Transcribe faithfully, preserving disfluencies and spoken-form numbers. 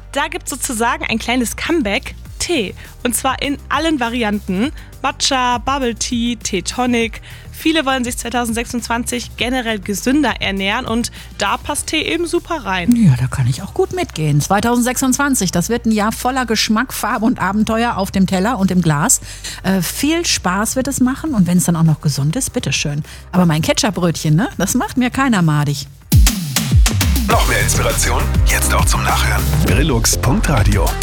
Da gibt es sozusagen ein kleines Comeback, Tee. Und zwar in allen Varianten. Matcha, Bubble Tea, Tee Tonic. Viele wollen sich zwanzig sechsundzwanzig generell gesünder ernähren und da passt Tee eben super rein. Ja, da kann ich auch gut mitgehen. zwanzig sechsundzwanzig, das wird ein Jahr voller Geschmack, Farbe und Abenteuer auf dem Teller und im Glas. Äh, viel Spaß wird es machen und wenn es dann auch noch gesund ist, bitteschön. Aber mein Ketchupbrötchen, ne, das macht mir keiner madig. Noch mehr Inspiration? Jetzt auch zum Nachhören. Grillux Punkt Radio